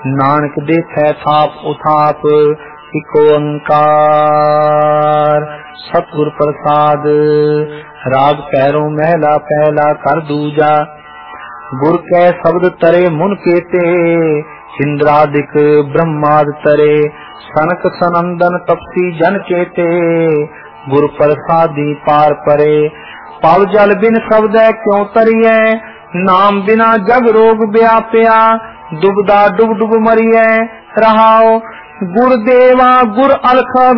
नानक देखै थाप उथाप इको ओंकार। सतगुर प्रसाद। राग पैरों महला पहला कर दूजा। गुर कै शब्द तरे मुन केते इंद्रादिक ब्रह्माद तरे। सनक सनंदन तपसी जन केते गुर प्रसादी पार परे। पव जल बिन शब्द क्यों तरिए नाम बिना जग रोग व्याप्या। दुबदा डुब डुब मरिए रहाओ गुर देवा गुर अलख